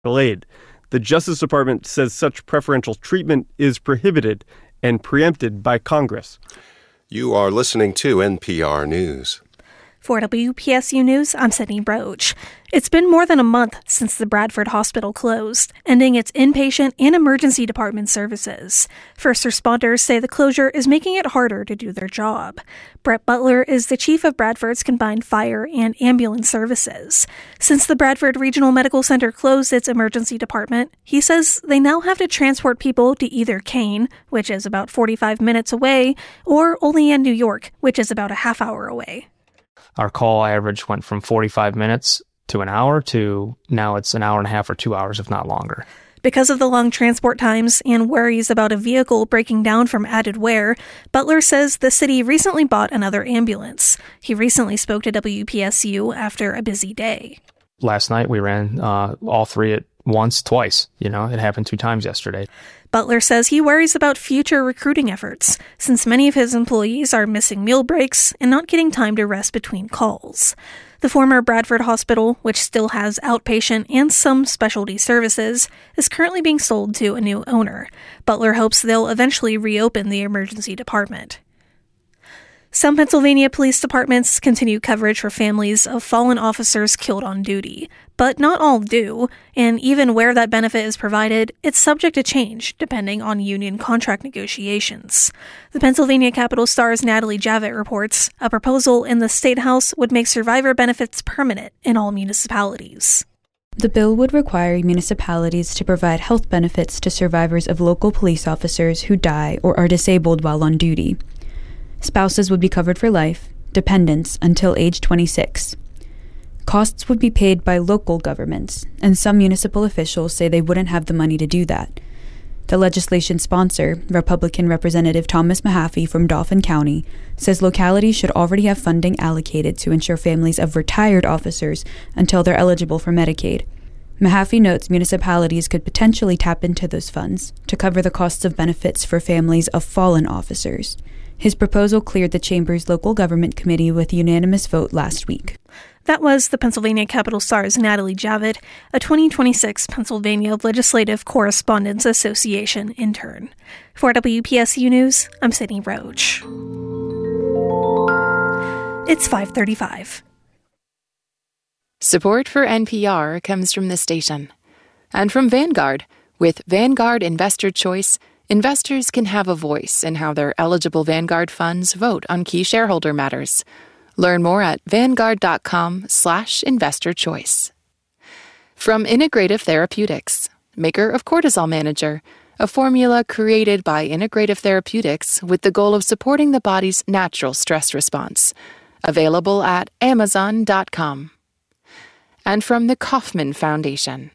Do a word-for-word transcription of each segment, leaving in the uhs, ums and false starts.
aid. The Justice Department says such preferential treatment is prohibited and preempted by Congress. You are listening to N P R News. For W P S U News, I'm Sydney Roach. It's been more than a month since the Bradford Hospital closed, ending its inpatient and emergency department services. First responders say the closure is making it harder to do their job. Brett Butler is the chief of Bradford's combined fire and ambulance services. Since the Bradford Regional Medical Center closed its emergency department, he says they now have to transport people to either Kane, which is about forty-five minutes away, or Olean, New York, which is about a half hour away. Our call average went from forty-five minutes to an hour to now it's an hour and a half or two hours, if not longer. Because of the long transport times and worries about a vehicle breaking down from added wear, Butler says the city recently bought another ambulance. He recently spoke to W P S U after a busy day. Last night we ran uh, all three at once, twice. You know, it happened two times yesterday. Butler says he worries about future recruiting efforts, since many of his employees are missing meal breaks and not getting time to rest between calls. The former Bradford Hospital, which still has outpatient and some specialty services, is currently being sold to a new owner. Butler hopes they'll eventually reopen the emergency department. Some Pennsylvania police departments continue coverage for families of fallen officers killed on duty, but not all do, and even where that benefit is provided, it's subject to change depending on union contract negotiations. The Pennsylvania Capital Star's Natalie Javit reports a proposal in the State House would make survivor benefits permanent in all municipalities. The bill would require municipalities to provide health benefits to survivors of local police officers who die or are disabled while on duty. Spouses would be covered for life, dependents until age twenty-six. Costs would be paid by local governments, and some municipal officials say they wouldn't have the money to do that. The legislation sponsor, Republican Representative Thomas Mahaffey from Dauphin County, says localities should already have funding allocated to ensure families of retired officers until they're eligible for Medicaid. Mahaffey notes municipalities could potentially tap into those funds to cover the costs of benefits for families of fallen officers. His proposal cleared the Chamber's local government committee with unanimous vote last week. That was the Pennsylvania Capital Star's Natalie Javit, a twenty twenty-six Pennsylvania Legislative Correspondents Association intern. For W P S U News, I'm Sydney Roach. It's five thirty-five. Support for N P R comes from this station and from Vanguard. With Vanguard Investor Choice, investors can have a voice in how their eligible Vanguard funds vote on key shareholder matters. Learn more at vanguard.com slash investor choice. From Integrative Therapeutics, maker of Cortisol Manager, a formula created by Integrative Therapeutics with the goal of supporting the body's natural stress response. Available at amazon dot com. And from the Kauffman Foundation.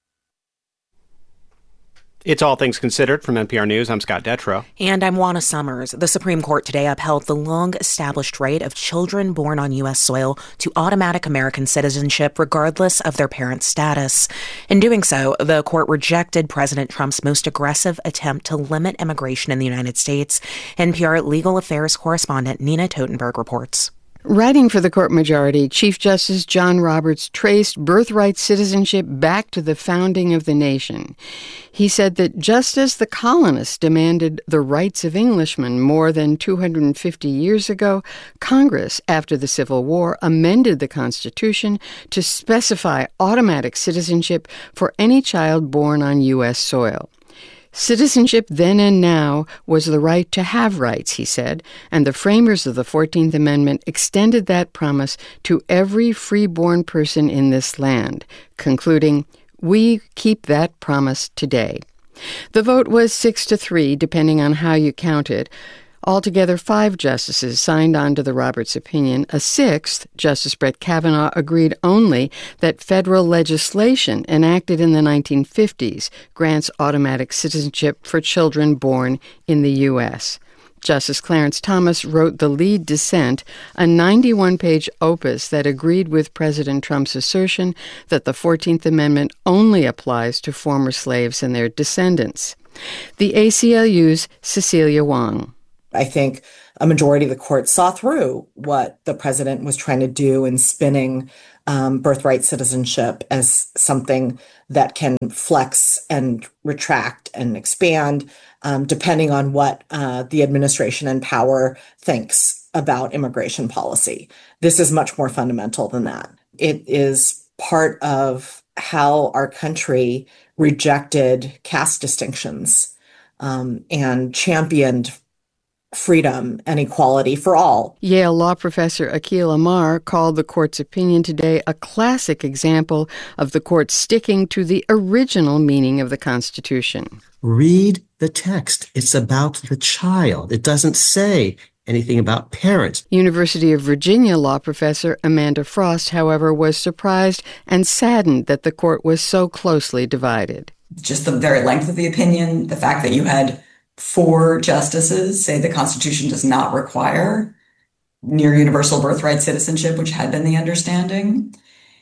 It's All Things Considered from N P R News. I'm Scott Detrow. And I'm Juana Summers. The Supreme Court today upheld the long-established right of children born on U S soil to automatic American citizenship regardless of their parents' status. In doing so, the court rejected President Trump's most aggressive attempt to limit immigration in the United States. N P R legal affairs correspondent Nina Totenberg reports. Writing for the court majority, Chief Justice John Roberts traced birthright citizenship back to the founding of the nation. He said that just as the colonists demanded the rights of Englishmen more than two hundred fifty years ago, Congress, after the Civil War, amended the Constitution to specify automatic citizenship for any child born on U S soil. Citizenship then and now was the right to have rights, he said, and the framers of the fourteenth Amendment extended that promise to every free-born person in this land, concluding, "We keep that promise today." The vote was six to three, depending on how you count it. Altogether, five justices signed on to the Roberts opinion. A sixth, Justice Brett Kavanaugh, agreed only that federal legislation enacted in the nineteen fifties grants automatic citizenship for children born in the U S Justice Clarence Thomas wrote the lead dissent, a ninety-one page opus that agreed with President Trump's assertion that the fourteenth Amendment only applies to former slaves and their descendants. The A C L U's Cecilia Wong. I think a majority of the court saw through what the president was trying to do in spinning um, birthright citizenship as something that can flex and retract and expand um, depending on what uh, the administration in power thinks about immigration policy. This is much more fundamental than that. It is part of how our country rejected caste distinctions um, and championed freedom and equality for all. Yale law professor Akhil Amar called the court's opinion today a classic example of the court sticking to the original meaning of the Constitution. Read the text. It's about the child. It doesn't say anything about parents. University of Virginia law professor Amanda Frost, however, was surprised and saddened that the court was so closely divided. Just the very length of the opinion, the fact that you had four justices say the Constitution does not require near universal birthright citizenship, which had been the understanding.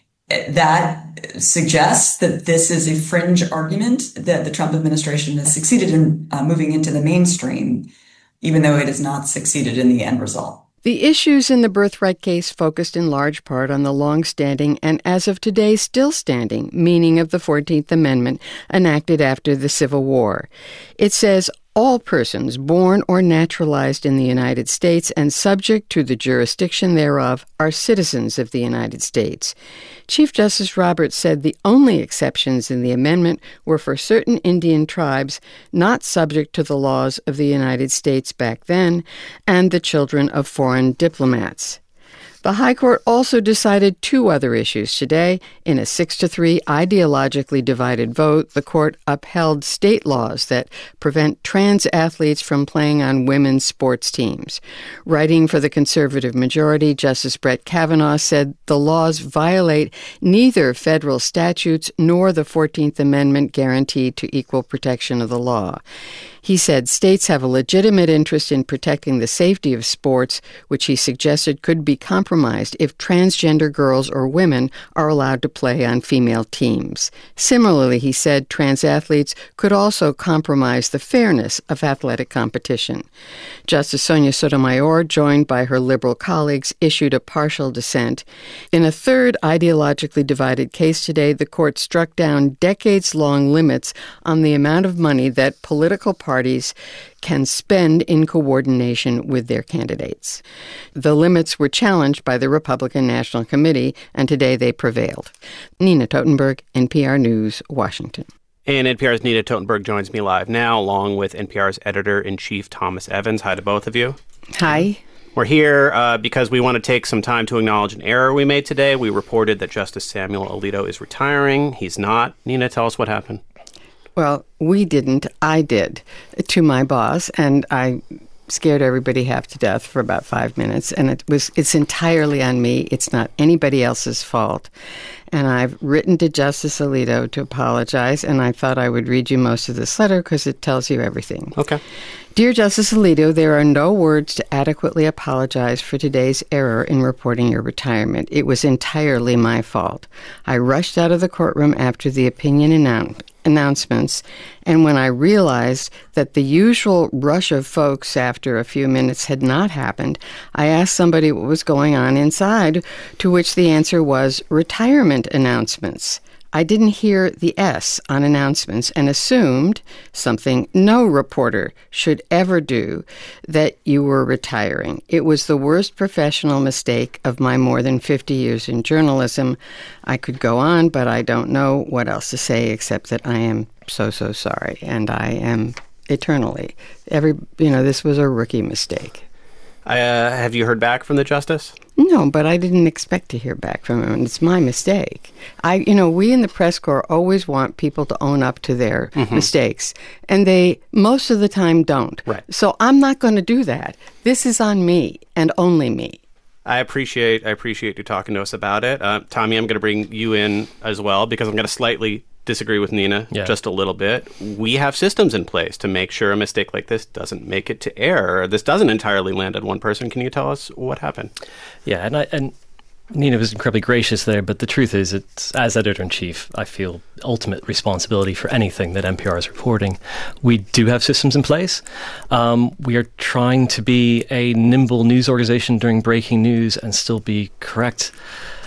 That suggests that this is a fringe argument that the Trump administration has succeeded in uh, moving into the mainstream, even though it has not succeeded in the end result. The issues in the birthright case focused in large part on the long-standing and as of today still standing meaning of the fourteenth Amendment enacted after the Civil War. It says all persons born or naturalized in the United States and subject to the jurisdiction thereof are citizens of the United States. Chief Justice Roberts said the only exceptions in the amendment were for certain Indian tribes not subject to the laws of the United States back then and the children of foreign diplomats. The High Court also decided two other issues today. In a six to three ideologically divided vote, the court upheld state laws that prevent trans athletes from playing on women's sports teams. Writing for the conservative majority, Justice Brett Kavanaugh said the laws violate neither federal statutes nor the fourteenth Amendment guarantee to equal protection of the law. He said states have a legitimate interest in protecting the safety of sports, which he suggested could be compromised if transgender girls or women are allowed to play on female teams. Similarly, he said trans athletes could also compromise the fairness of athletic competition. Justice Sonia Sotomayor, joined by her liberal colleagues, issued a partial dissent. In a third ideologically divided case today, the court struck down decades-long limits on the amount of money that political parties Parties can spend in coordination with their candidates. The limits were challenged by the Republican National Committee, and today they prevailed. Nina Totenberg, N P R News, Washington. And N P R's Nina Totenberg joins me live now, along with N P R's editor-in-chief, Thomas Evans. Hi to both of you. Hi. We're here uh, because we want to take some time to acknowledge an error we made today. We reported that Justice Samuel Alito is retiring. He's not. Nina, tell us what happened. Well, we didn't. I did to my boss, and I scared everybody half to death for about five minutes. And it was it's entirely on me. It's not anybody else's fault. And I've written to Justice Alito to apologize, and I thought I would read you most of this letter because it tells you everything. Okay. Dear Justice Alito, there are no words to adequately apologize for today's error in reporting your retirement. It was entirely my fault. I rushed out of the courtroom after the opinion announced. announcements, and when I realized that the usual rush of folks after a few minutes had not happened, I asked somebody what was going on inside, to which the answer was retirement announcements. I didn't hear the S on announcements and assumed, something no reporter should ever do, that you were retiring. It was the worst professional mistake of my more than fifty years in journalism. I could go on, but I don't know what else to say except that I am so, so sorry, and I am eternally. Every, you know, this was a rookie mistake. Uh, have you heard back from the justice? No, but I didn't expect to hear back from him, and it's my mistake. I, you know, we in the press corps always want people to own up to their mm-hmm. mistakes, and they most of the time don't. Right. So I'm not going to do that. This is on me and only me. I appreciate I appreciate you talking to us about it. Uh, Tommy, I'm going to bring you in as well because I'm going to slightly disagree with Nina yeah. just a little bit. We have systems in place to make sure a mistake like this doesn't make it to air. This doesn't entirely land on one person. Can you tell us what happened? Yeah, and I, and Nina was incredibly gracious there, but the truth is, it's, as editor-in-chief, I feel ultimate responsibility for anything that N P R is reporting. We do have systems in place. Um, we are trying to be a nimble news organization during breaking news and still be correct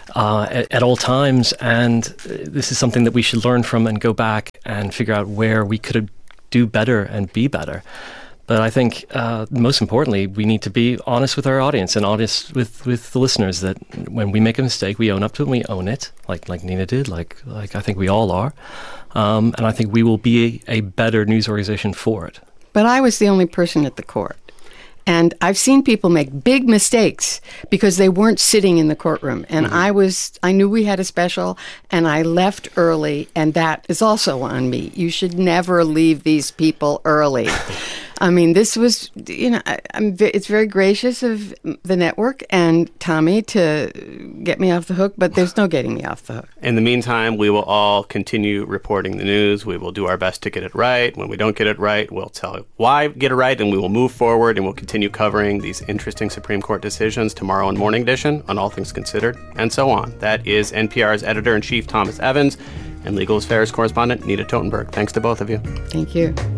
uh, at, at all times. And this is something that we should learn from and go back and figure out where we could do better and be better. But I think, uh, most importantly, we need to be honest with our audience and honest with, with the listeners, that when we make a mistake, we own up to it and we own it, like like Nina did, like like I think we all are. Um, and I think we will be a, a better news organization for it. But I was the only person at the court. And I've seen people make big mistakes because they weren't sitting in the courtroom. And mm-hmm. I was, I knew we had a special, and I left early, and that is also on me. You should never leave these people early. I mean, this was, you know, I, I'm, it's very gracious of the network and Tommy to get me off the hook, but there's no getting me off the hook. In the meantime, we will all continue reporting the news. We will do our best to get it right. When we don't get it right, we'll tell why get it right, and we will move forward, and we'll continue covering these interesting Supreme Court decisions tomorrow on Morning Edition on All Things Considered, and so on. That is N P R's Editor-in-Chief Thomas Evans and Legal Affairs Correspondent Nina Totenberg. Thanks to both of you. Thank you.